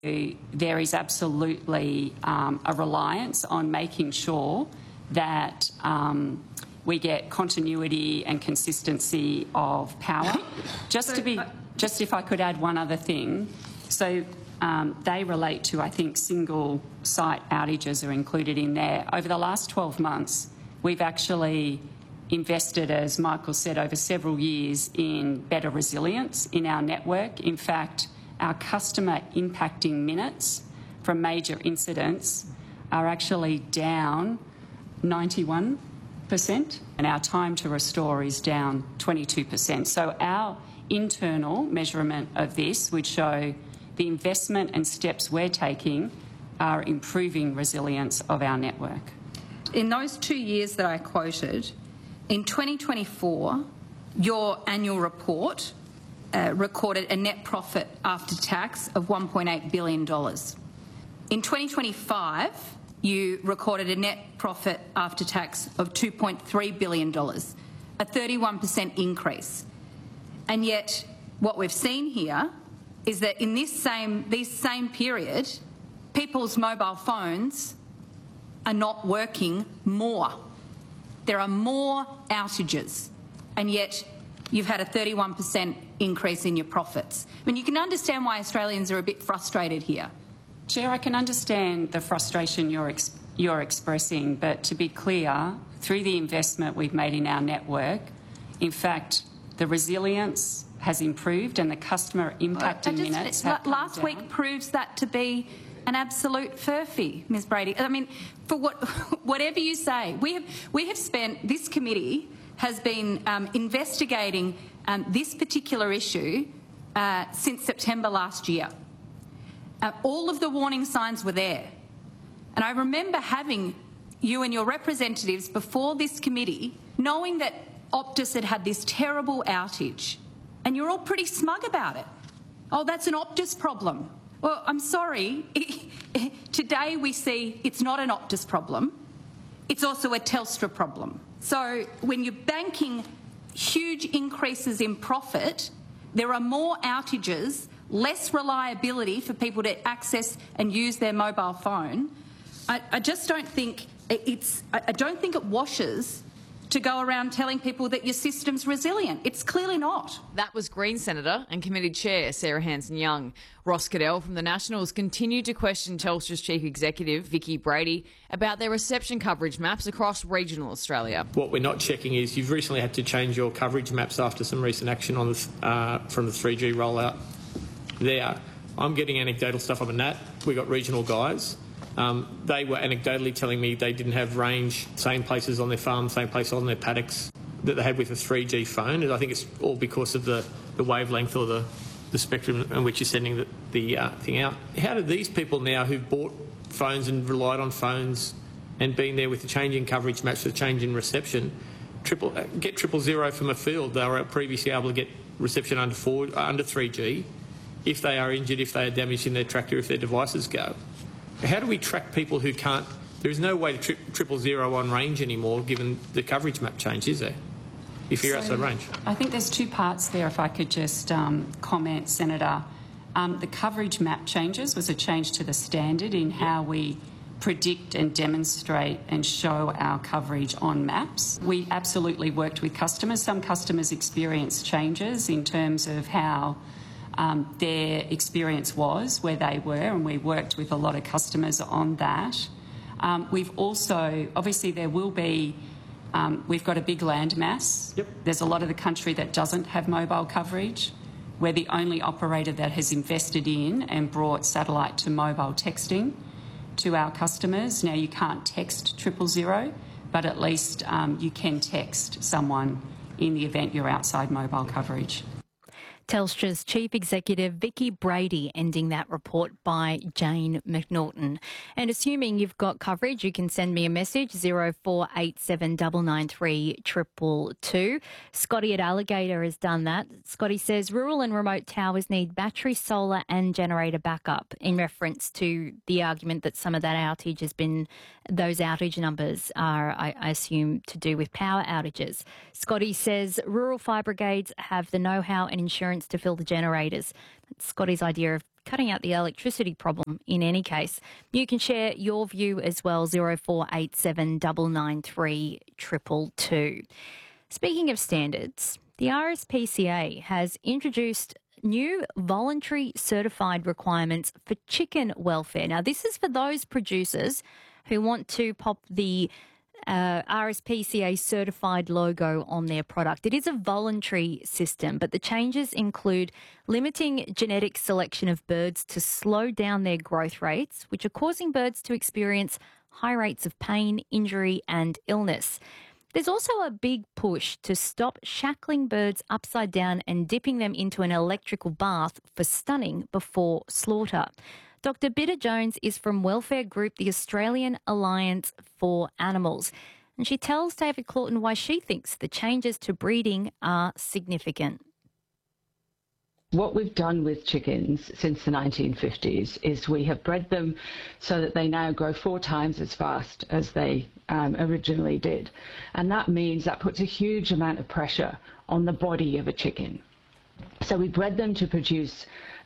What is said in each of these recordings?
There is absolutely a reliance on making sure that we get continuity and consistency of power. Just if I could add one other thing. So they relate to, I think, single site outages are included in there. Over the last 12 months, we've actually invested, as Michael said, over several years in better resilience in our network. In fact, our customer impacting minutes from major incidents are actually down 91%, and our time to restore is down 22%. So our internal measurement of this would show the investment and steps we're taking are improving resilience of our network. In those 2 years that I quoted, in 2024, your annual report recorded a net profit after tax of $1.8 billion. In 2025, you recorded a net profit after tax of $2.3 billion, a 31% increase. And yet what we've seen here is that in this same period, people's mobile phones are not working more. There are more outages, and yet you've had a 31% increase in your profits. I mean, you can understand why Australians are a bit frustrated here. Chair, I can understand the frustration you're expressing, but to be clear, through the investment we've made in our network, in fact, the resilience has improved and the customer impact in minutes have come last down. week proves that to be an absolute furphy, Ms Brady. I mean, for whatever you say, we have spent, this committee has been investigating this particular issue since September last year. All of the warning signs were there. And I remember having you and your representatives before this committee knowing that Optus had had this terrible outage, and you're all pretty smug about it. Oh, that's an Optus problem. Well, I'm sorry. Today we see it's not an Optus problem. It's also a Telstra problem. So when you're banking huge increases in profit, there are more outages, less reliability for people to access and use their mobile phone. I just don't think I don't think it washes to go around telling people that your system's resilient. It's clearly not. That was Green Senator and Committee Chair Sarah Hanson-Young. Ross Cadell from the Nationals continued to question Telstra's Chief Executive, Vicki Brady, about their reception coverage maps across regional Australia. What we're not checking is you've recently had to change your coverage maps after some recent action on from the 3G rollout there. I'm getting anecdotal stuff on a NAT. We've got regional guys. They were anecdotally telling me they didn't have range, same places on their farm, same place on their paddocks that they had with a 3G phone. And I think it's all because of the wavelength or the spectrum in which you're sending the thing out. How do these people now who've bought phones and relied on phones and been there with the change in coverage matched with the change in reception, get 000 from a field? They were previously able to get reception under 3G if they are injured, if they are damaged in their tractor, if their devices go. How do we track people who can't? There is no way to 000 on range anymore, given the coverage map change, is there? If you're outside range. I think there's two parts there, if I could just comment, Senator. The coverage map changes was a change to the standard in how we predict and demonstrate and show our coverage on maps. We absolutely worked with customers. Some customers experienced changes in terms of how their experience was, where they were, and we worked with a lot of customers on that. We've also, obviously there will be, we've got a big land mass. Yep. There's a lot of the country that doesn't have mobile coverage. We're the only operator that has invested in and brought satellite to mobile texting to our customers. Now, you can't text 000, but at least you can text someone in the event you're outside mobile coverage. Telstra's Chief Executive Vicki Brady ending that report by Jane McNaughton. And assuming you've got coverage, you can send me a message, 0487 993 222. Scotty at Alligator has done that. Scotty says rural and remote towers need battery, solar and generator backup, in reference to the argument that some of that outage has been, those outage numbers are, I assume, to do with power outages. Scotty says rural fire brigades have the know-how and insurance cents to fill the generators. That's Scotty's idea of cutting out the electricity problem in any case. You can share your view as well, 0487 993 222. Speaking of standards, the RSPCA has introduced new voluntary certified requirements for chicken welfare. Now, this is for those producers who want to pop the RSPCA certified logo on their product. It is a voluntary system, but the changes include limiting genetic selection of birds to slow down their growth rates, which are causing birds to experience high rates of pain, injury and illness. There's also a big push to stop shackling birds upside down and dipping them into an electrical bath for stunning before slaughter. Dr. Bitter Jones is from welfare group the Australian Alliance for Animals, and she tells David Claughton why she thinks the changes to breeding are significant. What we've done with chickens since the 1950s is we have bred them so that they now grow 4 times as fast as they originally did. And that means that puts a huge amount of pressure on the body of a chicken. So we bred them to produce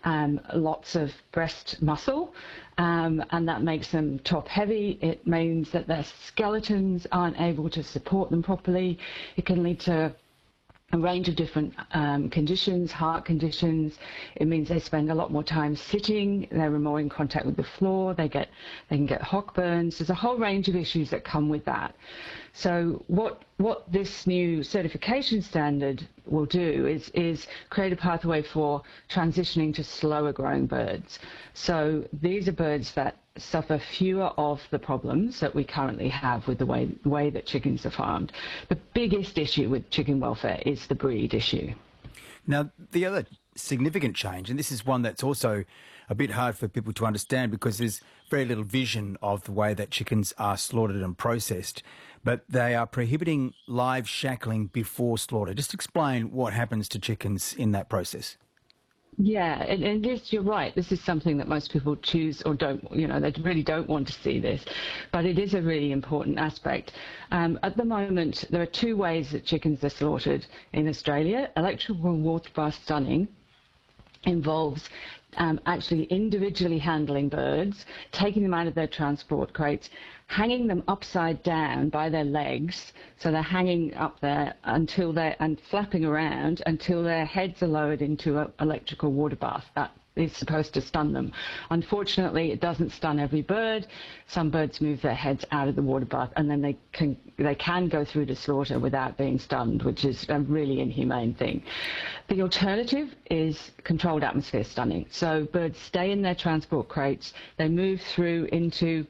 lots of breast muscle, and that makes them top heavy. It means that their skeletons aren't able to support them properly. It can lead to a range of different conditions, heart conditions. It means they spend a lot more time sitting. They're more in contact with the floor. They can get hock burns. There's a whole range of issues that come with that. So what this new certification standard will do is create a pathway for transitioning to slower growing birds. So these are birds that suffer fewer of the problems that we currently have with the way that chickens are farmed. The biggest issue with chicken welfare is the breed issue. Now, the other significant change, and this is one that's also a bit hard for people to understand because there's very little vision of the way that chickens are slaughtered and processed, but they are prohibiting live shackling before slaughter. Just explain what happens to chickens in that process. Yeah, and yes, you're right. This is something that most people choose or don't, they really don't want to see this. But it is a really important aspect. At the moment, there are 2 ways that chickens are slaughtered in Australia. Electrical water bath stunning involves actually individually handling birds, taking them out of their transport crates, hanging them upside down by their legs, so they're hanging up there and flapping around until their heads are lowered into an electrical water bath. That is supposed to stun them. Unfortunately, it doesn't stun every bird. Some birds move their heads out of the water bath and then they can go through to slaughter without being stunned, which is a really inhumane thing. The alternative is controlled atmosphere stunning. So birds stay in their transport crates, they move through into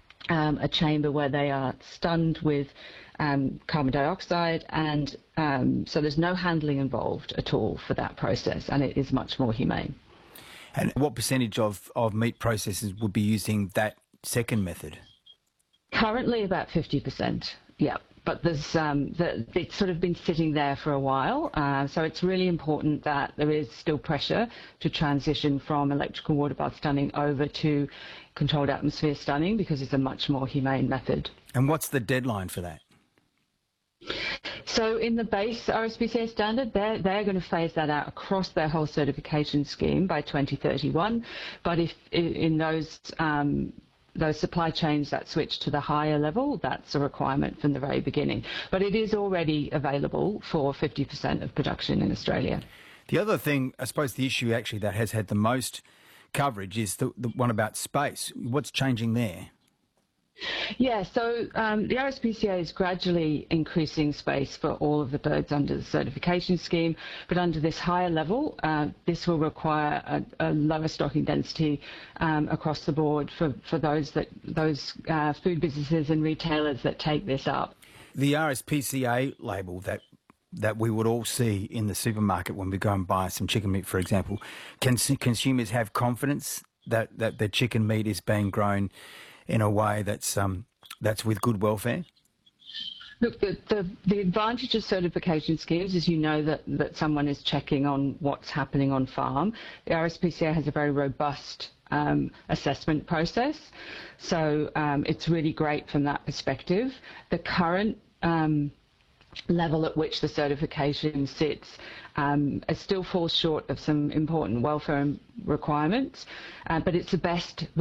a chamber where they are stunned with carbon dioxide, and so there's no handling involved at all for that process, and it is much more humane. And what percentage of meat processors would be using that second method? Currently about 50%, yeah. But there's it's sort of been sitting there for a while, so it's really important that there is still pressure to transition from electrical water bath stunning over to controlled atmosphere stunning because it's a much more humane method. And what's the deadline for that? So in the base RSPCA standard, they're going to phase that out across their whole certification scheme by 2031. But if in those supply chains that switch to the higher level, that's a requirement from the very beginning. But it is already available for 50% of production in Australia. The other thing, I suppose the issue actually that has had the most coverage is the one about space. What's changing there? Yeah, so the RSPCA is gradually increasing space for all of the birds under the certification scheme, but under this higher level, this will require a lower stocking density across the board for those food businesses and retailers that take this up. The RSPCA label that we would all see in the supermarket when we go and buy some chicken meat, for example, can consumers have confidence that the chicken meat is being grown in a way that's with good welfare? Look, the advantage of certification schemes is that someone is checking on what's happening on farm. The RSPCA has a very robust assessment process, so it's really great from that perspective. The current level at which the certification sits it still falls short of some important welfare requirements, but it's the best